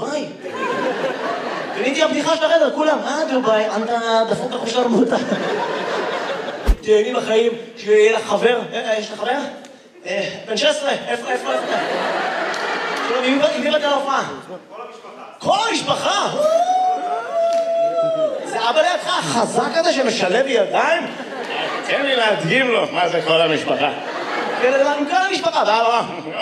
דובאי. קניתי הבדיחה של החדר, כולם, דובאי, אתה דפוק לך שרמוטה. תהני בחיים, שיהיה לך חבר. יש לך חבר? בן 16, איפה? עם מי באת להופעה? כל המשפחה. זה אבא לידך החזק הזה שמשלב ידיים? תן לי להדגים לו מה זה כל המשפחה. כן, עם כל המשפחה,